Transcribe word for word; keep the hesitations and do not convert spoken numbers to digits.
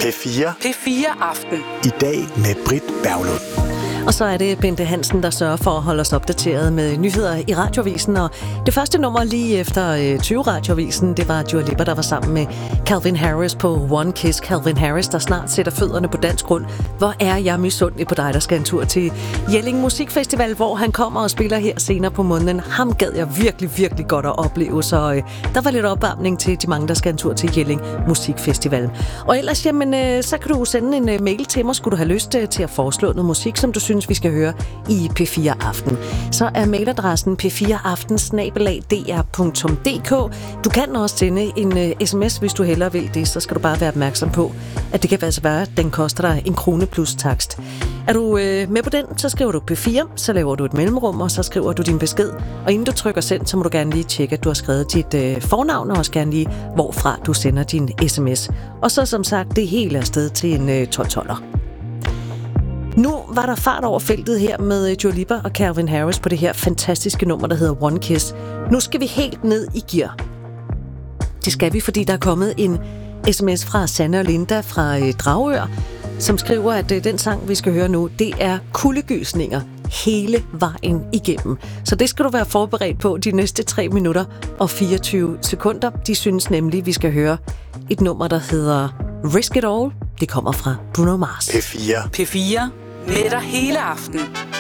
P fire. P fire Aften. I dag med Britt Berglund. Og så er det Bente Hansen, der sørger for at holde os opdateret med nyheder i Radioavisen. Og det første nummer lige efter tyve Radioavisen, det var Dua Lipa, der var sammen med Calvin Harris på One Kiss. Calvin Harris, der snart sætter fødderne på dansk grund. Hvor er jeg misundelig på dig, der skal en tur til Jelling Musikfestival, hvor han kommer og spiller her senere på måneden. Ham gad jeg virkelig, virkelig godt at opleve, så øh, der var lidt opvarmning til de mange, der skal en tur til Jelling Musikfestival. Og ellers, jamen, øh, så kan du sende en øh, mail til mig, skulle du have lyst øh, til at foreslå noget musik, som du synes, vi skal høre i P fire Aften. Så er mailadressen p fire aften snabel-a d r punktum d k. Du kan også sende en uh, sms, hvis du hellere vil det. Så skal du bare være opmærksom på, at det kan altså være, at den koster dig en krone plus takst. Er du uh, med på den, så skriver du P fire, så laver du et mellemrum, og så skriver du din besked. Og inden du trykker send, så må du gerne lige tjekke, at du har skrevet dit uh, fornavn, og også gerne lige, hvorfra du sender din sms. Og så som sagt, det hele er sted til en uh, tolv-tolver. Nu var der fart over feltet her med Dua Lipa og Calvin Harris på det her fantastiske nummer, der hedder One Kiss. Nu skal vi helt ned i gear. Det skal vi, fordi der er kommet en sms fra Sanne og Linda fra Dragør, som skriver, at den sang, vi skal høre nu, det er kuldegysninger hele vejen igennem. Så det skal du være forberedt på de næste tre minutter og fireogtyve sekunder. De synes nemlig, at vi skal høre et nummer, der hedder Risk It All. Det kommer fra Bruno Mars. P fire. P fire. Med dig hele aften.